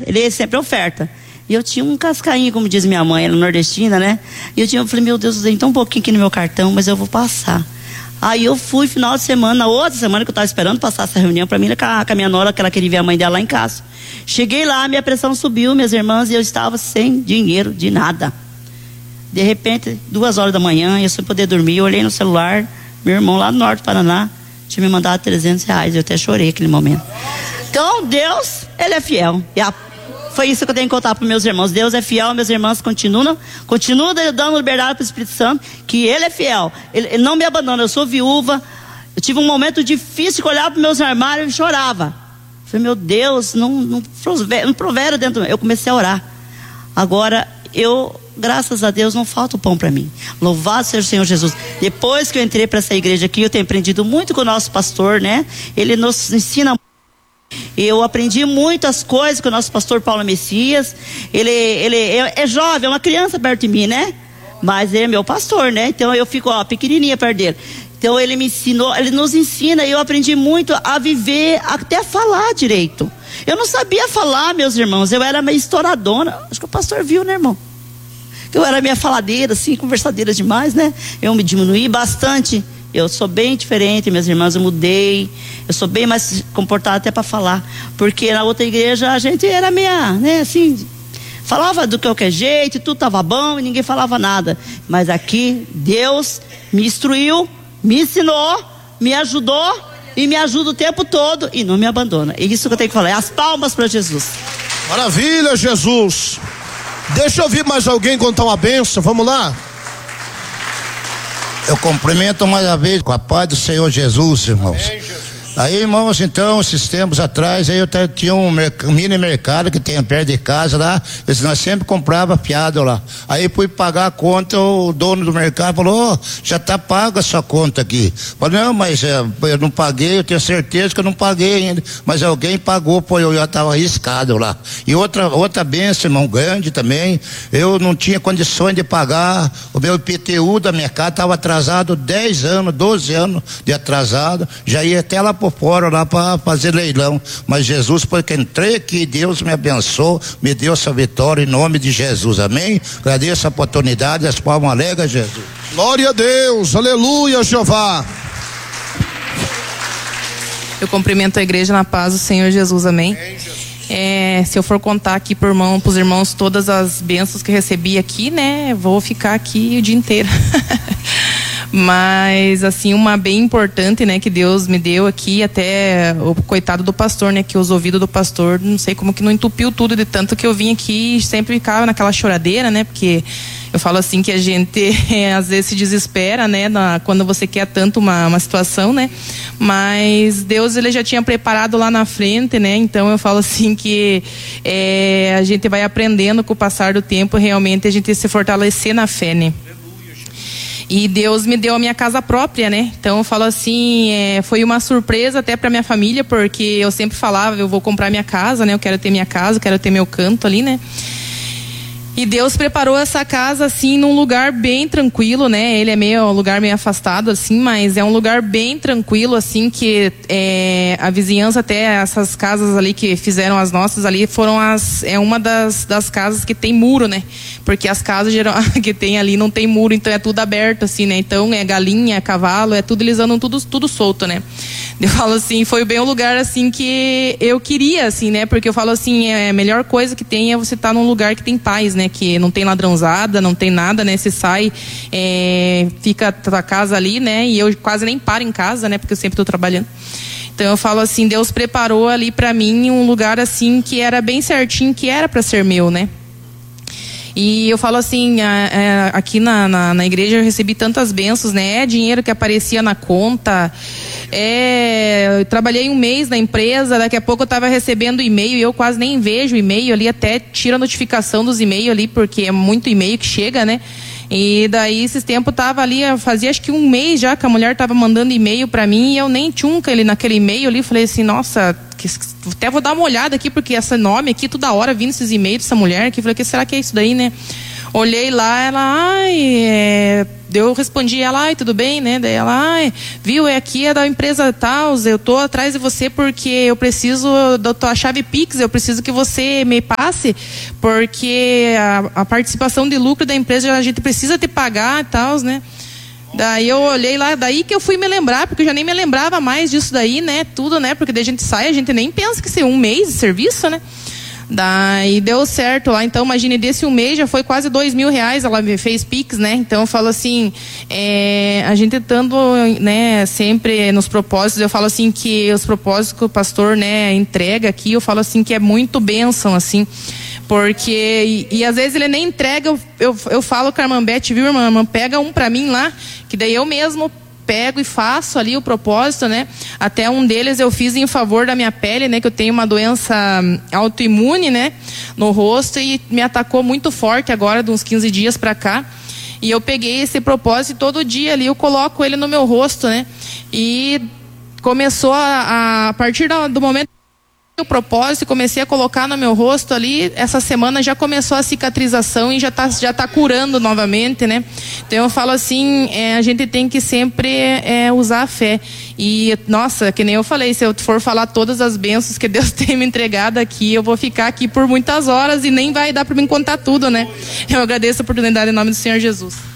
Ele sempre oferta. E eu tinha um cascainho, como diz minha mãe, ela é nordestina, né? E eu falei, meu Deus, eu tenho tão pouquinho aqui no meu cartão, mas eu vou passar. Aí eu fui final de semana, na outra semana que eu estava esperando passar essa reunião para mim, com a minha nora, que ela queria ver a mãe dela lá em casa. Cheguei lá, minha pressão subiu, minhas irmãs, e eu estava sem dinheiro de nada. De repente, 2 horas da manhã, eu sem poder dormir, eu olhei no celular, meu irmão lá no norte do Paraná tinha me mandado R$300, eu até chorei naquele momento. Então, Deus, Ele é fiel. Foi isso que eu tenho que contar para meus irmãos. Deus é fiel, meus irmãos continuam dando liberdade para o Espírito Santo, que Ele é fiel. Ele não me abandona. Eu sou viúva. Eu tive um momento difícil que eu olhava para meus armários e chorava. Eu falei, meu Deus, não provera dentro. Eu comecei a orar. Agora, graças a Deus, não falta o pão para mim. Louvado seja o Senhor Jesus. Depois que eu entrei para essa igreja aqui, eu tenho aprendido muito com o nosso pastor, né? Ele nos ensina. Eu aprendi muitas coisas com o nosso pastor Paulo Messias. Ele é jovem, é uma criança perto de mim, né? Mas ele é meu pastor, né? Então eu fico pequenininha perto dele. Então ele me ensinou, ele nos ensina, e eu aprendi muito a viver, até a falar direito. Eu não sabia falar, meus irmãos, eu era meio estouradona. Acho que o pastor viu, né, irmão? Que eu era meio faladeira, assim, conversadeira demais, né? Eu me diminuí bastante. Eu sou bem diferente, minhas irmãs, eu mudei. Eu sou bem mais comportada até para falar. Porque na outra igreja a gente era meia, né, assim, falava do qualquer jeito, tudo estava bom e ninguém falava nada. Mas aqui, Deus me instruiu, me ensinou, me ajudou e me ajuda o tempo todo e não me abandona. É isso que eu tenho que falar. É as palmas para Jesus. Maravilha, Jesus. Deixa eu ouvir mais alguém contar uma bênção. Vamos lá. Eu cumprimento mais uma vez com a paz do Senhor Jesus, irmãos. Amém, Jesus. Aí, irmãos, então, esses tempos atrás, aí eu tinha um mini mercado que tem perto de casa lá, nós sempre comprava fiado lá. Aí fui pagar a conta, o dono do mercado falou, já tá paga a sua conta aqui. Falei, não, mas eu não paguei, eu tenho certeza que eu não paguei ainda, mas alguém pagou, pô, eu já tava arriscado lá. E outra bênção, irmão, grande também, eu não tinha condições de pagar, o meu IPTU da minha casa estava atrasado 10 anos, 12 anos de atrasado, já ia até lá por fora lá para fazer leilão, mas Jesus, porque entrei aqui, Deus me abençoou, me deu essa vitória em nome de Jesus, amém? Agradeço a oportunidade, as palmas alegres, Jesus. Glória a Deus, aleluia, Jeová. Eu cumprimento a igreja na paz do Senhor Jesus, amém? Se eu for contar aqui pros irmãos todas as bênçãos que recebi aqui, né, vou ficar aqui o dia inteiro. Mas assim, uma bem importante, né, que Deus me deu aqui, até o coitado do pastor, né, que os ouvidos do pastor, não sei como que não entupiu tudo, de tanto que eu vim aqui e sempre ficava naquela choradeira, né, porque eu falo assim que a gente às vezes se desespera, né, quando você quer tanto uma situação, né, mas Deus, ele já tinha preparado lá na frente, né, então eu falo assim que a gente vai aprendendo com o passar do tempo, realmente a gente se fortalecer na fé, né. E Deus me deu a minha casa própria, né? Então eu falo assim, foi uma surpresa até para minha família, porque eu sempre falava, eu vou comprar minha casa, né? Eu quero ter minha casa, quero ter meu canto ali, né? E Deus preparou essa casa assim num lugar bem tranquilo, né? Ele é um lugar meio afastado assim, mas é um lugar bem tranquilo assim, que a vizinhança, até essas casas ali que fizeram as nossas ali, foram uma das casas que tem muro, né? Porque as casas que tem ali não tem muro, então é tudo aberto assim, né? Então é galinha, é cavalo, é tudo, eles andam tudo solto, né? Eu falo assim, foi bem um lugar assim que eu queria assim, né? Porque eu falo assim, a melhor coisa que tem é você estar num lugar que tem paz, né? Que não tem ladrãozada, não tem nada, né? Você sai, fica a tua casa ali, né? E eu quase nem paro em casa, né? Porque eu sempre estou trabalhando. Então eu falo assim, Deus preparou ali para mim um lugar assim que era bem certinho, que era para ser meu, né? E eu falo assim, aqui na igreja eu recebi tantas bênçãos, né? Dinheiro que aparecia na conta. Eu trabalhei um mês na empresa, daqui a pouco eu estava recebendo e-mail e eu quase nem vejo e-mail ali, até tiro a notificação dos e-mails ali, porque é muito e-mail que chega, né? E daí esses tempos tava ali, fazia acho que um mês já que a mulher tava mandando e-mail para mim e eu nem tchunca ele naquele e-mail ali, falei assim, nossa, até vou dar uma olhada aqui, porque esse nome aqui toda hora vindo esses e-mails dessa mulher aqui, falei, que será que é isso daí, né? Olhei lá, ela, eu respondi ela, tudo bem, né? Daí ela, viu, aqui é da empresa tal, eu tô atrás de você porque eu preciso da tua chave Pix, eu preciso que você me passe, porque a participação de lucro da empresa a gente precisa te pagar e tal, né? Daí eu olhei lá, daí que eu fui me lembrar, porque eu já nem me lembrava mais disso daí, né? Tudo, né? Porque daí a gente sai, a gente nem pensa que ser um mês de serviço, né? Daí deu certo lá, então imagine, desse um mês já foi quase R$2.000, ela me fez Pix, né? Então eu falo assim, a gente estando, né, sempre nos propósitos, eu falo assim que os propósitos que o pastor, né, entrega aqui, eu falo assim que é muito bênção, assim, porque, e às vezes ele nem entrega, eu falo com a irmã Beth, viu, irmã, pega um pra mim lá, que daí eu mesmo pego e faço ali o propósito, né? Até um deles eu fiz em favor da minha pele, né? Que eu tenho uma doença autoimune, né? No rosto e me atacou muito forte agora, de uns 15 dias pra cá. E eu peguei esse propósito e todo dia ali eu coloco ele no meu rosto, né? E começou a partir do momento o propósito, comecei a colocar no meu rosto ali, essa semana já começou a cicatrização e já tá curando novamente, né? Então eu falo assim, a gente tem que sempre usar a fé. E, nossa, que nem eu falei, se eu for falar todas as bênçãos que Deus tem me entregado aqui, eu vou ficar aqui por muitas horas e nem vai dar para me contar tudo, né? Eu agradeço a oportunidade em nome do Senhor Jesus.